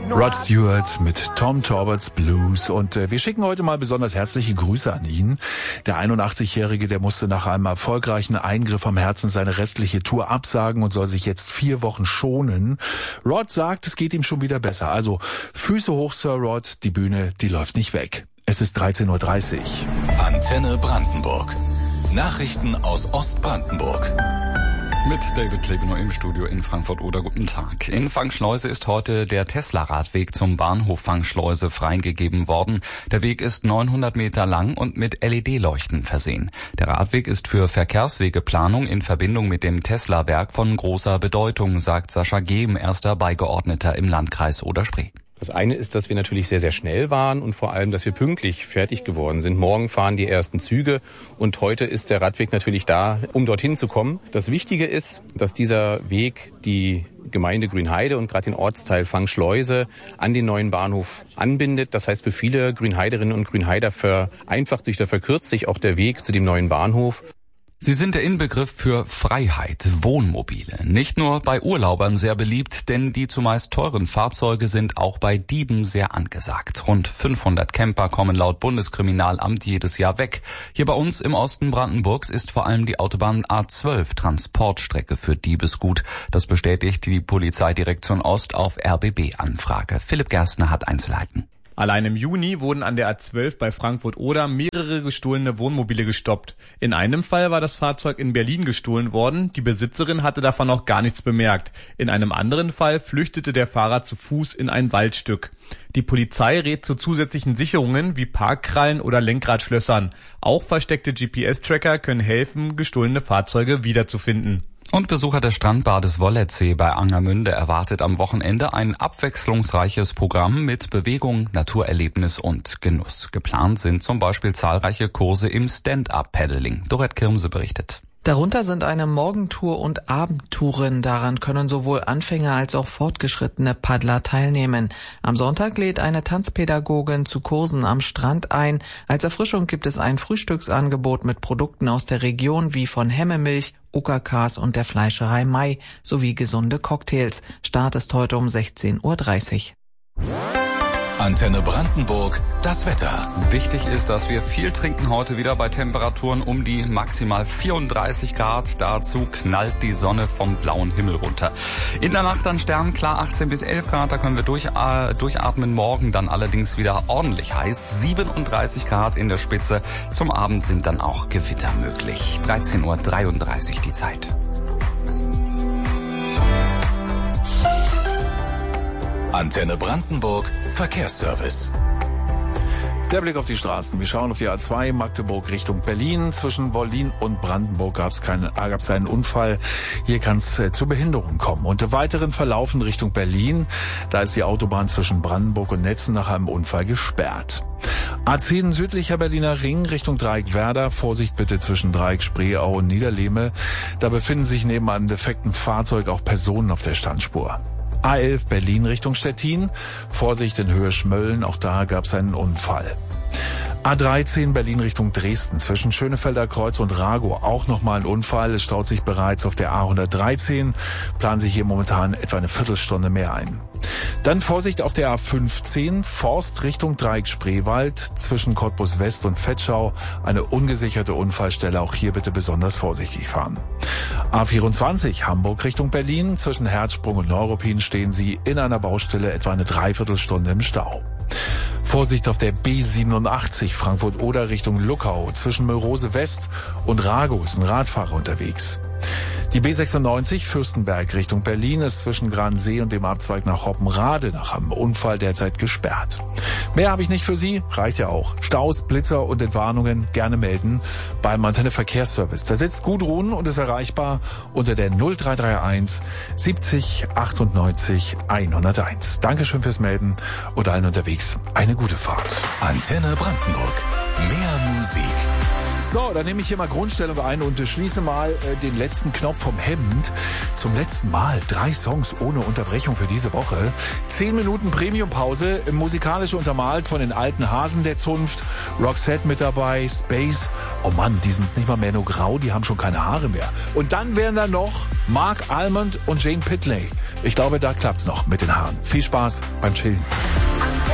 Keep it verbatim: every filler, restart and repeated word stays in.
Rod Stewart mit Tom Torberts Blues und äh, wir schicken heute mal besonders herzliche Grüße an ihn. Der einundachtzigjährige, der musste nach einem erfolgreichen Eingriff am Herzen seine restliche Tour absagen und soll sich jetzt vier Wochen schonen. Rod sagt, es geht ihm schon wieder besser. Also Füße hoch, Sir Rod, die Bühne, die läuft nicht weg. Es ist dreizehn Uhr dreißig. Antenne Brandenburg. Nachrichten aus Ostbrandenburg. Mit David Klebenow im Studio in Frankfurt-Oder. Guten Tag. In Fangschleuse ist heute der Tesla-Radweg zum Bahnhof Fangschleuse freigegeben worden. Der Weg ist neunhundert Meter lang und mit L E D-Leuchten versehen. Der Radweg ist für Verkehrswegeplanung in Verbindung mit dem Tesla-Werk von großer Bedeutung, sagt Sascha Gehm, erster Beigeordneter im Landkreis Oder-Spree. Das eine ist, dass wir natürlich sehr, sehr schnell waren und vor allem, dass wir pünktlich fertig geworden sind. Morgen fahren die ersten Züge und heute ist der Radweg natürlich da, um dorthin zu kommen. Das Wichtige ist, dass dieser Weg die Gemeinde Grünheide und gerade den Ortsteil Fangschleuse an den neuen Bahnhof anbindet. Das heißt, für viele Grünheiderinnen und Grünheider vereinfacht sich oder verkürzt sich auch der Weg zu dem neuen Bahnhof. Sie sind der Inbegriff für Freiheit, Wohnmobile. Nicht nur bei Urlaubern sehr beliebt, denn die zumeist teuren Fahrzeuge sind auch bei Dieben sehr angesagt. Rund fünfhundert Camper kommen laut Bundeskriminalamt jedes Jahr weg. Hier bei uns im Osten Brandenburgs ist vor allem die Autobahn A zwölf Transportstrecke für Diebesgut. Das bestätigt die Polizeidirektion Ost auf R B B-Anfrage. Philipp Gerstner hat Einzelheiten. Allein im Juni wurden an der A zwölf bei Frankfurt-Oder mehrere gestohlene Wohnmobile gestoppt. In einem Fall war das Fahrzeug in Berlin gestohlen worden. Die Besitzerin hatte davon noch gar nichts bemerkt. In einem anderen Fall flüchtete der Fahrer zu Fuß in ein Waldstück. Die Polizei rät zu zusätzlichen Sicherungen wie Parkkrallen oder Lenkradschlössern. Auch versteckte G P S-Tracker können helfen, gestohlene Fahrzeuge wiederzufinden. Und Besucher des Strandbades Wolletsee bei Angermünde erwartet am Wochenende ein abwechslungsreiches Programm mit Bewegung, Naturerlebnis und Genuss. Geplant sind zum Beispiel zahlreiche Kurse im Stand-Up-Paddling. Dorette Kirmse berichtet. Darunter sind eine Morgentour und Abendtouren. Daran können sowohl Anfänger als auch fortgeschrittene Paddler teilnehmen. Am Sonntag lädt eine Tanzpädagogin zu Kursen am Strand ein. Als Erfrischung gibt es ein Frühstücksangebot mit Produkten aus der Region wie von Hemmemilch, O K Ks und der Fleischerei Mai sowie gesunde Cocktails. Start ist heute um sechzehn Uhr dreißig. Antenne Brandenburg, das Wetter. Wichtig ist, dass wir viel trinken heute wieder bei Temperaturen um die maximal vierunddreißig Grad. Dazu knallt die Sonne vom blauen Himmel runter. In der Nacht dann sternklar achtzehn bis elf Grad, da können wir durch, äh, durchatmen. Morgen dann allerdings wieder ordentlich heiß, siebenunddreißig Grad in der Spitze. Zum Abend sind dann auch Gewitter möglich. dreizehn Uhr dreiunddreißig die Zeit. Antenne Brandenburg, Verkehrsservice. Der Blick auf die Straßen. Wir schauen auf die A zwei Magdeburg Richtung Berlin. Zwischen Wollin und Brandenburg gab es keinen, gab es einen Unfall. Hier kann es äh, zu Behinderungen kommen. Und im weiteren Verlaufen Richtung Berlin, da ist die Autobahn zwischen Brandenburg und Netzen nach einem Unfall gesperrt. A zehn südlicher Berliner Ring Richtung Dreieck Werder. Vorsicht bitte zwischen Dreieck Spreeau und Niederlehme. Da befinden sich neben einem defekten Fahrzeug auch Personen auf der Standspur. A elf Berlin Richtung Stettin. Vorsicht in Höhe Schmölln, auch da gab es einen Unfall. A dreizehn Berlin Richtung Dresden. Zwischen Schönefelder Kreuz und Ragow auch nochmal ein Unfall. Es staut sich bereits auf der A hundertdreizehn. Planen sich hier momentan etwa eine Viertelstunde mehr ein. Dann Vorsicht auf der A fünfzehn, Forst Richtung Dreieck Spreewald. Zwischen Cottbus West und Vetschau eine ungesicherte Unfallstelle. Auch hier bitte besonders vorsichtig fahren. A vierundzwanzig Hamburg Richtung Berlin. Zwischen Herzsprung und Neuruppin stehen Sie in einer Baustelle etwa eine Dreiviertelstunde im Stau. Vorsicht auf der B siebenundachtzig Frankfurt-Oder Richtung Luckau. Zwischen Mölrose West und Ragow ist ein Radfahrer unterwegs. Die B sechsundneunzig Fürstenberg Richtung Berlin ist zwischen Gransee und dem Abzweig nach Hoppenrade nach einem Unfall derzeit gesperrt. Mehr habe ich nicht für Sie, reicht ja auch. Staus, Blitzer und Entwarnungen gerne melden beim Antenne Verkehrsservice. Da sitzt Gudrun und ist erreichbar unter der null drei drei eins siebzig achtundneunzig hunderteins. Dankeschön fürs Melden und allen unterwegs eine gute Fahrt. Antenne Brandenburg. Mehr Musik. So, dann nehme ich hier mal Grundstellung ein und schließe mal äh, den letzten Knopf vom Hemd. Zum letzten Mal drei Songs ohne Unterbrechung für diese Woche. Zehn Minuten Premium-Pause, musikalisch untermalt von den alten Hasen der Zunft. Roxette mit dabei, Space. Oh Mann, die sind nicht mal mehr nur grau, die haben schon keine Haare mehr. Und dann wären da noch Mark Almond und Jane Pitley. Ich glaube, da klappt's noch mit den Haaren. Viel Spaß beim Chillen.